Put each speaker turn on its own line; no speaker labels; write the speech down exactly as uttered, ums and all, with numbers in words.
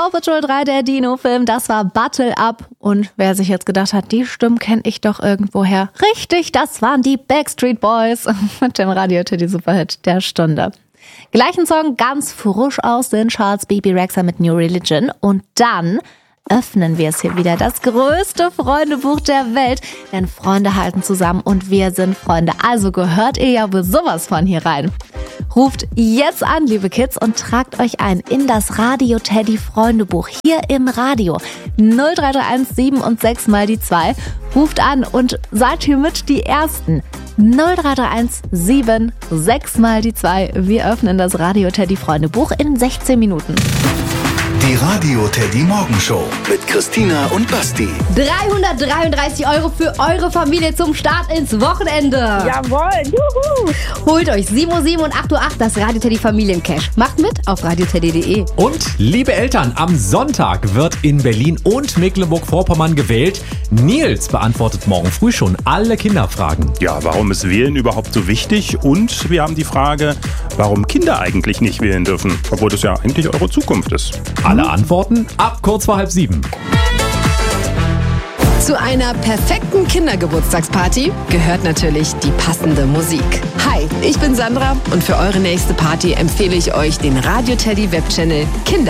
Paw Patrol drei, der Dino-Film, das war Battle Up. Und wer sich jetzt gedacht hat, die Stimmen kenne ich doch irgendwoher. Richtig, das waren die Backstreet Boys mit dem Radio-Teddy-Superhit der Stunde. Gleichen Song ganz frisch aus den Charts, Bebe Rexha mit New Religion. Und dann öffnen wir es hier wieder, das größte Freundebuch der Welt. Denn Freunde halten zusammen und wir sind Freunde. Also gehört ihr ja wohl sowas von hier rein. Ruft jetzt an, liebe Kids, und tragt euch ein in das Radio Teddy Freundebuch hier im Radio. null drei drei eins sieben und sechs mal die zwei. Ruft an und seid hiermit die Ersten. null drei drei eins sieben sechs mal die zwei. Wir öffnen das Radio Teddy Freundebuch in sechzehn Minuten.
Die Radio Teddy Morgenshow mit Christina und Basti.
dreihundertdreiunddreißig Euro für eure Familie zum Start ins Wochenende.
Jawohl, juhu.
Holt euch sieben Uhr sieben und acht Uhr acht das Radio Teddy Familiencash. Macht mit auf radioteddy punkt de.
Und liebe Eltern, am Sonntag wird in Berlin und Mecklenburg-Vorpommern gewählt. Nils beantwortet morgen früh schon alle Kinderfragen.
Ja, warum ist Wählen überhaupt so wichtig? Und wir haben die Frage, warum Kinder eigentlich nicht wählen dürfen, obwohl das ja eigentlich eure Zukunft ist.
Alle Antworten ab kurz vor halb sieben.
Zu einer perfekten Kindergeburtstagsparty gehört natürlich die passende Musik. Hi, ich bin Sandra und für eure nächste Party empfehle ich euch den Radio Teddy Webchannel Kinder.